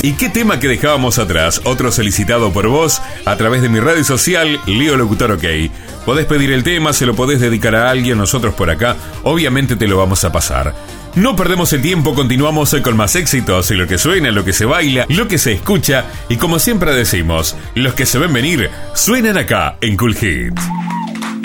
¿Y qué tema que dejábamos atrás? Otro solicitado por vos a través de mi radio social, Leo Locutor OK. Podés pedir el tema, se lo podés dedicar a alguien, nosotros por acá, obviamente te lo vamos a pasar. No perdemos el tiempo, continuamos con más éxitos, lo que suena, lo que se baila, lo que se escucha, y como siempre decimos, los que se ven venir, suenan acá en Cool Hits.